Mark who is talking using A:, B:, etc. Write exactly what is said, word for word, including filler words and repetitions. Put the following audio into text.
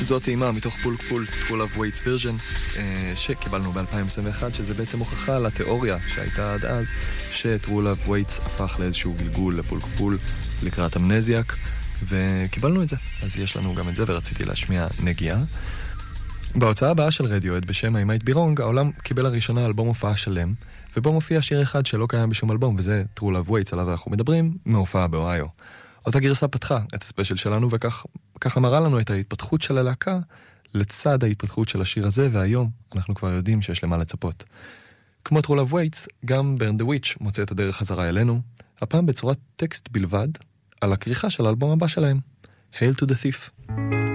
A: תזוזות טעימה מתוך פולק פול, True Love Waits version, שקיבלנו ב-אלפיים עשרים ואחת, שזה בעצם הוכחה לתיאוריה שהייתה עד אז, ש-True Love Waits הפך לאיזשהו גלגול לפולק פול לקראת אמנזיאק, וקיבלנו את זה. אז יש לנו גם את זה, ורציתי להשמיע נגיעה. בהוצאה הבאה של רדיואד בשם I Might Be Wrong, העולם קיבל לראשונה אלבום הופעה שלם, ובו מופיע שיר אחד שלא קיים בשום אלבום, וזה True Love Waits, עליו אנחנו מדברים, מהופעה באוהיו. אותה גרסה פתחה את הספיישל שלנו, וכך מראה לנו את ההתפתחות של הלהקה לצד ההתפתחות של השיר הזה, והיום אנחנו כבר יודעים שיש למה לצפות. כמו True Love Waits, גם Burn the Witch מוצא את הדרך חזרה אלינו, הפעם בצורת טקסט בלבד, על הכריכה של האלבום הבא שלהם, Hail to the Thief.